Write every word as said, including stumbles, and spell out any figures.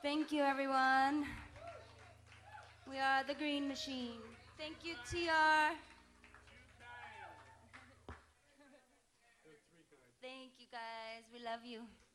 Thank you, everyone. We are the Green Machine. Thank you, T R. Thank you, guys. We love you.